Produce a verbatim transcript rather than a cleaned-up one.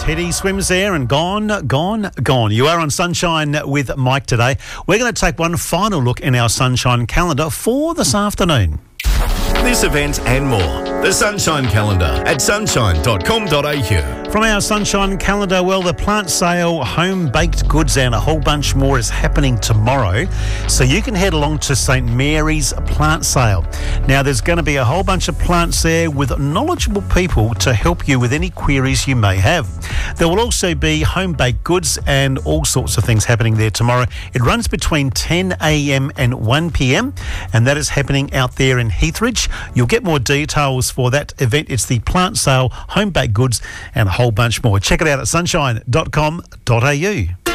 Teddy Swims there and gone, gone, gone. You are on Sunshine with Mike today. We're going to take one final look in our Sunshine calendar for this afternoon. This event and more. The Sunshine Calendar at sunshine dot com dot a u. From our Sunshine calendar, well, the plant sale, home baked goods and a whole bunch more is happening tomorrow. So you can head along to St Mary's plant sale. Now, there's going to be a whole bunch of plants there with knowledgeable people to help you with any queries you may have. There will also be home baked goods and all sorts of things happening there tomorrow. It runs between ten a m and one p m and that is happening out there in Heathridge. You'll get more details for that event. It's the plant sale, home baked goods and a whole bunch more. Check it out at sunshine dot com dot a u.